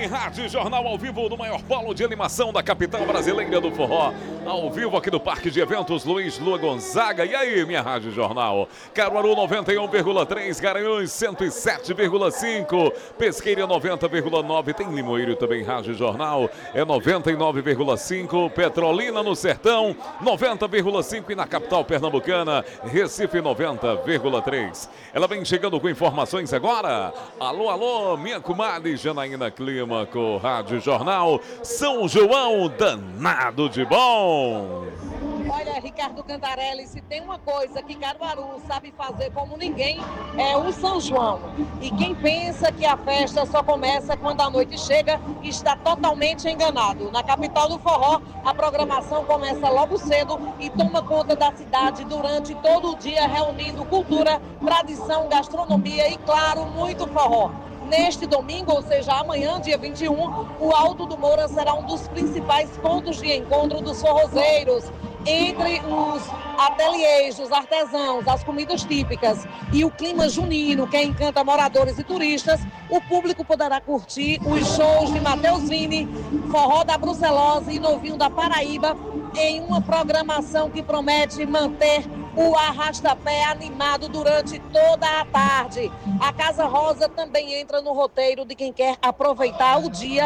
Rádio Jornal ao vivo no maior polo de animação da capital brasileira do forró. Ao vivo aqui do Parque de Eventos Luiz Lua Gonzaga. E aí, minha Rádio Jornal? Caruaru 91,3, Garanhuns 107,5, Pesqueira 90,9, tem Limoeiro também, Rádio Jornal é 99,5, Petrolina no Sertão 90,5 e na capital pernambucana, Recife 90,3. Ela vem chegando com informações agora. Alô, alô, minha comadre Janaína Clímaco, Rádio Jornal, São João danado de bom. Olha, Ricardo Cantarelli, se tem uma coisa que Caruaru sabe fazer como ninguém, é o São João. E quem pensa que a festa só começa quando a noite chega, está totalmente enganado. Na capital do forró, a programação começa logo cedo e toma conta da cidade durante todo o dia, reunindo cultura, tradição, gastronomia e, claro, muito forró. Neste domingo, ou seja, amanhã, dia 21, o Alto do Moura será um dos principais pontos de encontro dos forrozeiros. Entre os ateliês, os artesãos, as comidas típicas e o clima junino que encanta moradores e turistas, o público poderá curtir os shows de Matheus Vini, Forró da Brucelose e Novinho da Paraíba em uma programação que promete manter o arrastapé animado durante toda a tarde. A Casa Rosa também entra no roteiro de quem quer aproveitar o dia